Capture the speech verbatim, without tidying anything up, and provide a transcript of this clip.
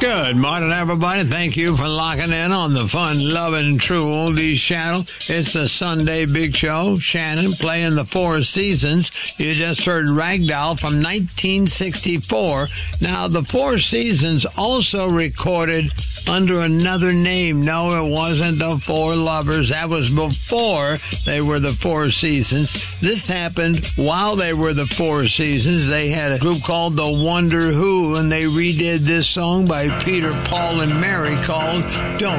Good morning, everybody. Thank you for locking in on the fun, loving, true oldies channel. It's the Sunday Big Show. Shannon playing the Four Seasons. You just heard Ragdoll from nineteen sixty-four. Now, the Four Seasons also recorded under another name. No, it wasn't the Four Lovers. That was before they were the Four Seasons. This happened while they were the Four Seasons. They had a group called The Wonder Who, and they redid this song by Peter, Paul, and Mary called Don't